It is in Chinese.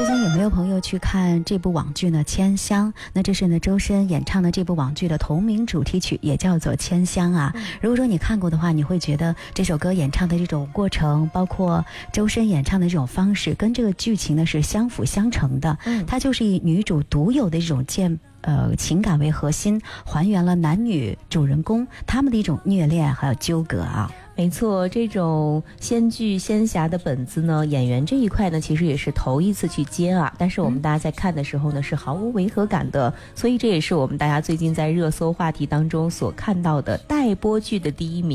最近有没有朋友去看这部网剧呢？《千香》，那这是呢周深演唱的这部网剧的同名主题曲，也叫做《千香》啊。如果说你看过的话，你会觉得这首歌演唱的这种过程，包括周深演唱的这种方式，跟这个剧情呢是相辅相成的。它就是以女主独有的这种情感为核心，还原了男女主人公他们的一种虐恋还有纠葛啊。 没错，这种仙剧仙侠的本子呢，演员这一块呢其实也是头一次去接啊，但是我们大家在看的时候呢是毫无违和感的，所以这也是我们大家最近在热搜话题当中所看到的待播剧的第一名。